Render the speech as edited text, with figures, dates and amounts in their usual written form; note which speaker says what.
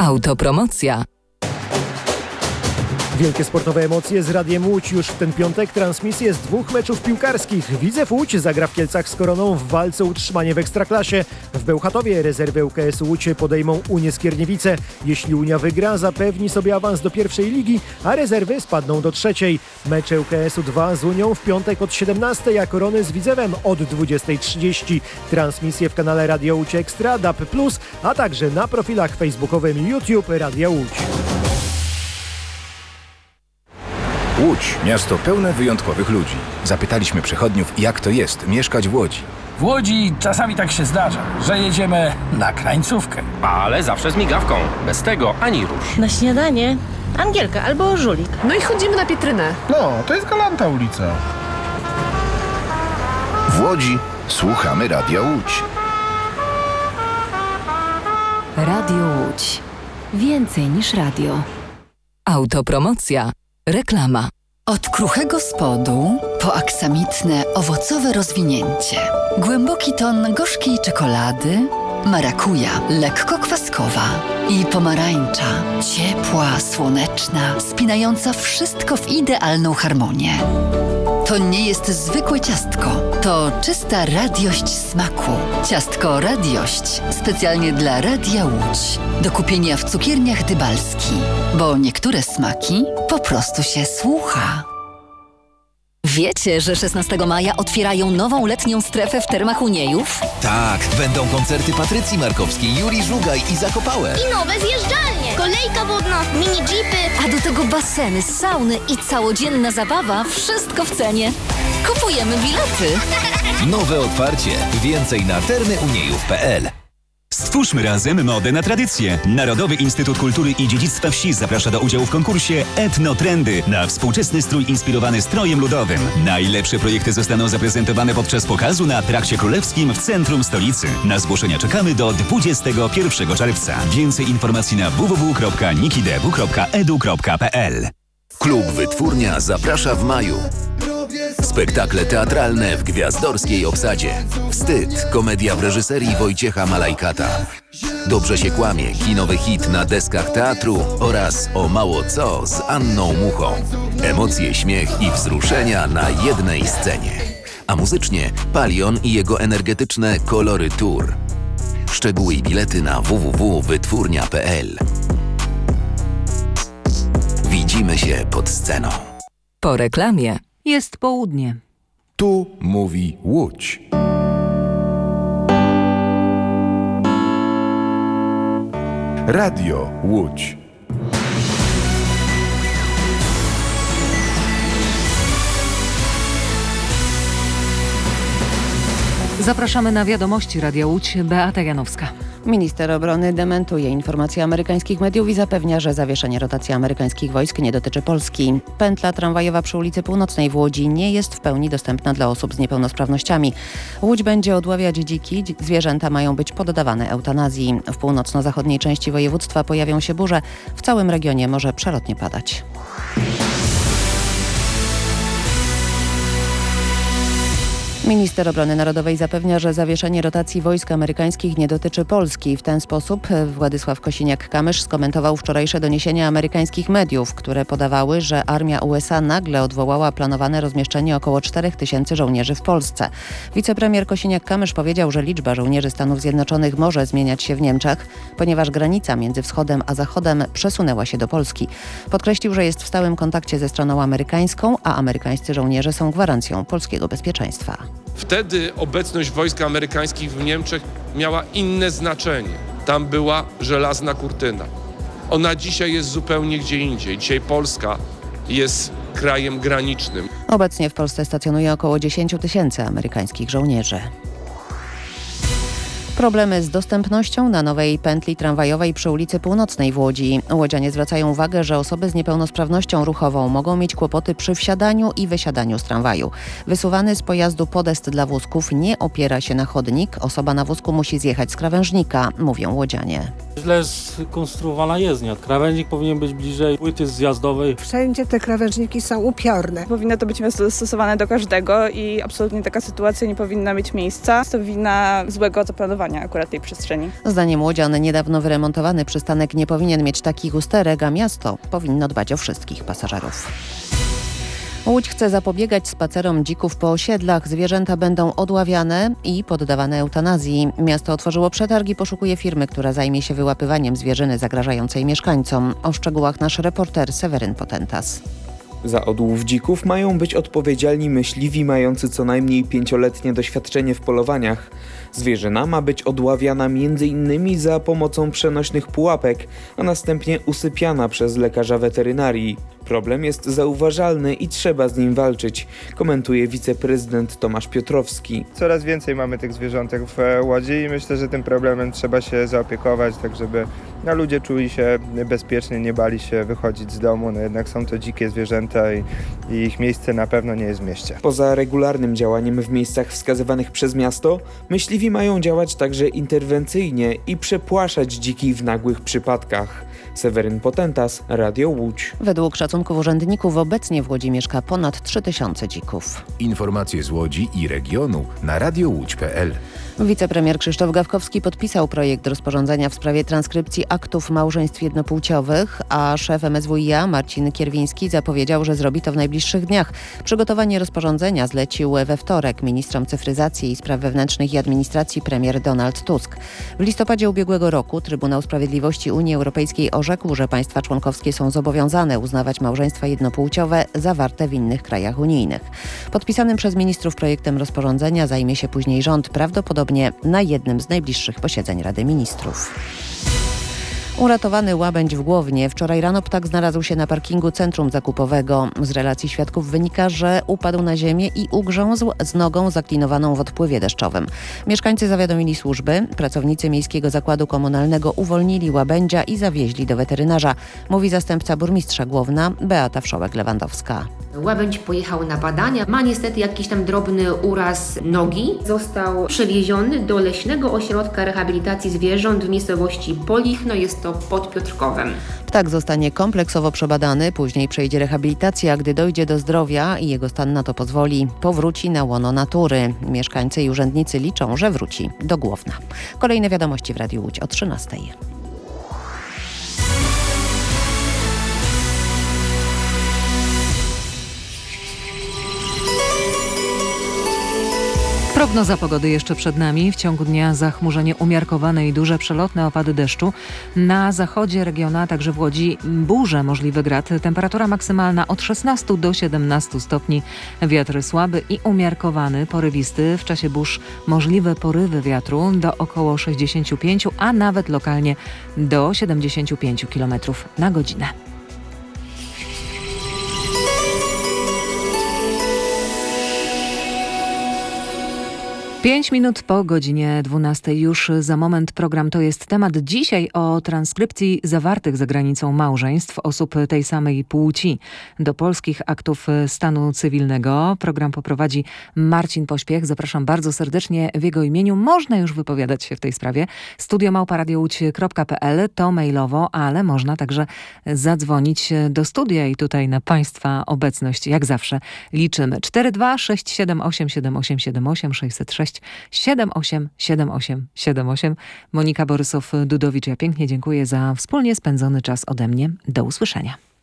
Speaker 1: Autopromocja.
Speaker 2: Wielkie sportowe emocje z Radiem Łódź. Już w ten piątek transmisje z 2 meczów piłkarskich. Widzew Łódź zagra w Kielcach z Koroną w walce o utrzymanie w Ekstraklasie. W Bełchatowie rezerwy ŁKS Łódź podejmą Unię Skierniewice. Jeśli Unia wygra, zapewni sobie awans do pierwszej ligi, a rezerwy spadną do trzeciej. Mecze ŁKS-u 2 z Unią w piątek od 17, a Korony z Widzewem od 20:30. Transmisje w kanale Radio Łódź Ekstra, DAB+, a także na profilach facebookowym YouTube Radia Łódź.
Speaker 3: Łódź, miasto pełne wyjątkowych ludzi. Zapytaliśmy przechodniów, jak to jest mieszkać w Łodzi.
Speaker 4: W Łodzi czasami tak się zdarza, że jedziemy na krańcówkę.
Speaker 5: Ale zawsze z migawką. Bez tego ani rusz.
Speaker 6: Na śniadanie Angielka albo Żulik.
Speaker 7: No i chodzimy na Pietrynę.
Speaker 8: No, to jest Galanta ulica.
Speaker 3: W Łodzi słuchamy Radia Łódź.
Speaker 1: Radio Łódź. Więcej niż radio. Autopromocja. Reklama.
Speaker 9: Od kruchego spodu po aksamitne, owocowe rozwinięcie. Głęboki ton gorzkiej czekolady, marakuja, lekko kwaskowa i pomarańcza, ciepła, słoneczna, spinająca wszystko w idealną harmonię. To nie jest zwykłe ciastko, to czysta radiość smaku. Ciastko Radiość, specjalnie dla Radia Łódź. Do kupienia w cukierniach Dybalski, bo niektóre smaki po prostu się słucha.
Speaker 10: Wiecie, że 16 maja otwierają nową letnią strefę w Termach Uniejów?
Speaker 11: Tak, będą koncerty Patrycji Markowskiej, Juri Żugaj i Zakopałe.
Speaker 12: I nowe zjeżdżalnie, kolejka wodna, mini jeepy.
Speaker 10: A do tego baseny, sauny i całodzienna zabawa, wszystko w cenie. Kupujemy bilety.
Speaker 11: Nowe otwarcie. Więcej na termyuniejów.pl.
Speaker 13: Stwórzmy razem modę na tradycję. Narodowy Instytut Kultury i Dziedzictwa Wsi zaprasza do udziału w konkursie Etnotrendy na współczesny strój inspirowany strojem ludowym. Najlepsze projekty zostaną zaprezentowane podczas pokazu na Trakcie Królewskim w centrum stolicy. Na zgłoszenia czekamy do 21 czerwca. Więcej informacji na www.nikidebu.edu.pl.
Speaker 11: Klub Wytwórnia zaprasza w maju. Spektakle teatralne w gwiazdorskiej obsadzie. Wstyd, komedia w reżyserii Wojciecha Malajkata. Dobrze się kłamie, kinowy hit na deskach teatru oraz O mało co z Anną Muchą. Emocje, śmiech i wzruszenia na jednej scenie. A muzycznie Palion i jego energetyczne Kolory Tour. Szczegóły i bilety na www.wytwórnia.pl. Widzimy się pod sceną.
Speaker 1: Po reklamie.
Speaker 14: Jest południe.
Speaker 3: Tu mówi Łódź. Radio Łódź.
Speaker 14: Zapraszamy na wiadomości Radia Łódź. Beata Janowska.
Speaker 6: Minister obrony dementuje informacje amerykańskich mediów i zapewnia, że zawieszenie rotacji amerykańskich wojsk nie dotyczy Polski. Pętla tramwajowa przy ulicy Północnej w Łodzi nie jest w pełni dostępna dla osób z niepełnosprawnościami. Łódź będzie odławiać dziki, zwierzęta mają być poddawane eutanazji. W północno-zachodniej części województwa pojawią się burze, w całym regionie może przelotnie padać. Minister Obrony Narodowej zapewnia, że zawieszenie rotacji wojsk amerykańskich nie dotyczy Polski. W ten sposób Władysław Kosiniak-Kamysz skomentował wczorajsze doniesienia amerykańskich mediów, które podawały, że armia USA nagle odwołała planowane rozmieszczenie około 4000 żołnierzy w Polsce. Wicepremier Kosiniak-Kamysz powiedział, że liczba żołnierzy Stanów Zjednoczonych może zmieniać się w Niemczech, ponieważ granica między wschodem a zachodem przesunęła się do Polski. Podkreślił, że jest w stałym kontakcie ze stroną amerykańską, a amerykańscy żołnierze są gwarancją polskiego bezpieczeństwa.
Speaker 15: Wtedy obecność wojsk amerykańskich w Niemczech miała inne znaczenie. Tam była żelazna kurtyna. Ona dzisiaj jest zupełnie gdzie indziej. Dzisiaj Polska jest krajem granicznym.
Speaker 6: Obecnie w Polsce stacjonuje około 10 000 amerykańskich żołnierzy. Problemy z dostępnością na nowej pętli tramwajowej przy ulicy Północnej w Łodzi. Łodzianie zwracają uwagę, że osoby z niepełnosprawnością ruchową mogą mieć kłopoty przy wsiadaniu i wysiadaniu z tramwaju. Wysuwany z pojazdu podest dla wózków nie opiera się na chodnik. Osoba na wózku musi zjechać z krawężnika, mówią łodzianie.
Speaker 16: Źle skonstruowana jezdnia. Krawężnik powinien być bliżej płyty zjazdowej.
Speaker 17: Wszędzie te krawężniki są upiorne.
Speaker 18: Powinno to być dostosowane do każdego i absolutnie taka sytuacja nie powinna mieć miejsca. To wina złego zaplanowania
Speaker 7: zachowania akurat tej przestrzeni.
Speaker 6: Zdaniem łodzian niedawno wyremontowany przystanek nie powinien mieć takich usterek, a miasto powinno dbać o wszystkich pasażerów. Łódź chce zapobiegać spacerom dzików po osiedlach. Zwierzęta będą odławiane i poddawane eutanazji. Miasto otworzyło przetarg i poszukuje firmy, która zajmie się wyłapywaniem zwierzyny zagrażającej mieszkańcom. O szczegółach nasz reporter Seweryn Potentas.
Speaker 18: Za odłów dzików mają być odpowiedzialni myśliwi mający co najmniej 5-letnie doświadczenie w polowaniach. Zwierzyna ma być odławiana m.in. za pomocą przenośnych pułapek, a następnie usypiana przez lekarza weterynarii. Problem jest zauważalny i trzeba z nim walczyć, komentuje wiceprezydent Tomasz Piotrowski.
Speaker 19: Coraz więcej mamy tych zwierzątek w Łodzi i myślę, że tym problemem trzeba się zaopiekować, tak żeby ludzie czuli się bezpiecznie, nie bali się wychodzić z domu. Jednak są to dzikie zwierzęta i ich miejsce na pewno nie jest w mieście.
Speaker 18: Poza regularnym działaniem w miejscach wskazywanych przez miasto, myśliwi mają działać także interwencyjnie i przepłaszać dziki w nagłych przypadkach. Seweryn Potentas, Radio Łódź.
Speaker 6: Według szacunków urzędników obecnie w Łodzi mieszka ponad 3000 dzików.
Speaker 3: Informacje z Łodzi i regionu na radiołódź.pl.
Speaker 6: Wicepremier Krzysztof Gawkowski podpisał projekt rozporządzenia w sprawie transkrypcji aktów małżeństw jednopłciowych, a szef MSWiA Marcin Kierwiński zapowiedział, że zrobi to w najbliższych dniach. Przygotowanie rozporządzenia zlecił we wtorek ministrom cyfryzacji i spraw wewnętrznych i administracji premier Donald Tusk. W listopadzie ubiegłego roku Trybunał Sprawiedliwości Unii Europejskiej orzekł, że państwa członkowskie są zobowiązane uznawać małżeństwa jednopłciowe zawarte w innych krajach unijnych. Podpisanym przez ministrów projektem rozporządzenia zajmie się później rząd, prawdopodobnie na jednym z najbliższych posiedzeń Rady Ministrów. Uratowany łabędź w Głownie. Wczoraj rano ptak znalazł się na parkingu centrum zakupowego. Z relacji świadków wynika, że upadł na ziemię i ugrzązł z nogą zaklinowaną w odpływie deszczowym. Mieszkańcy zawiadomili służby. Pracownicy Miejskiego Zakładu Komunalnego uwolnili łabędzia i zawieźli do weterynarza, mówi zastępca burmistrza Głowna Beata Wszołek-Lewandowska.
Speaker 20: Łabędź pojechał na badania, ma niestety jakiś tam drobny uraz nogi. Został przewieziony do Leśnego Ośrodka Rehabilitacji Zwierząt w miejscowości Polichno, jest to pod Piotrkowem.
Speaker 6: Ptak zostanie kompleksowo przebadany, później przejdzie rehabilitację, a gdy dojdzie do zdrowia i jego stan na to pozwoli, powróci na łono natury. Mieszkańcy i urzędnicy liczą, że wróci do Głowna. Kolejne wiadomości w Radiu Łódź o 13:00.
Speaker 14: Prognoza pogody jeszcze przed nami. W ciągu dnia zachmurzenie umiarkowane i duże przelotne opady deszczu. Na zachodzie regionu, a także w Łodzi burze, możliwy grad. Temperatura maksymalna od 16 do 17 stopni. Wiatr słaby i umiarkowany, porywisty. W czasie burz możliwe porywy wiatru do około 65, a nawet lokalnie do 75 km na godzinę. 5 minut po godzinie 12. Już za moment program To jest temat. Dzisiaj o transkrypcji zawartych za granicą małżeństw osób tej samej płci do polskich aktów stanu cywilnego. Program poprowadzi Marcin Pośpiech. Zapraszam bardzo serdecznie w jego imieniu. Można już wypowiadać się w tej sprawie. studio@radiołódź.pl to mailowo, ale można także zadzwonić do studia i tutaj na Państwa obecność jak zawsze liczymy. 42 678 7878 606 787878. Monika Borysow-Dudowicz, ja pięknie dziękuję za wspólnie spędzony czas ode mnie. Do usłyszenia.